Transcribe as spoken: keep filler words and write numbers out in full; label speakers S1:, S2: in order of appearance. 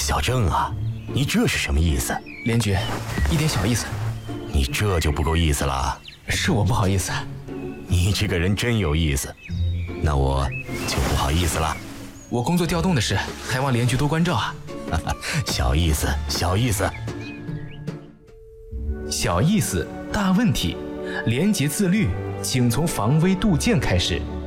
S1: 小郑啊，你这是什么意思？
S2: 连局，一点小意思。
S1: 你这就不够意思了。
S2: 是我不好意思。
S1: 你这个人真有意思，那我就不好意思了。
S2: 我工作调动的事，还望连局多关照啊。
S1: 小意思，小意思。
S2: 小意思，大问题。廉洁自律，请从防微杜渐开始。